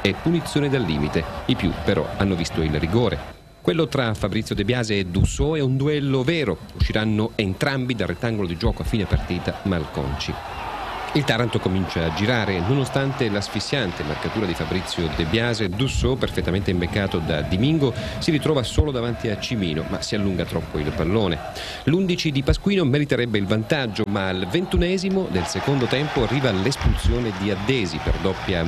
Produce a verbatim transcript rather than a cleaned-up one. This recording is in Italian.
e punizione dal limite. I più però hanno visto il rigore. Quello tra Fabrizio De Biasi e Dussault è un duello vero. Usciranno entrambi dal rettangolo di gioco a fine partita malconci. Il Taranto comincia a girare nonostante l'asfissiante marcatura di Fabrizio De Biasi. Dussault, perfettamente imbeccato da Dimingo, si ritrova solo davanti a Cimino, ma si allunga troppo il pallone. L'undici di Pasquino meriterebbe il vantaggio, ma al ventunesimo del secondo tempo arriva l'espulsione di Addesi per doppia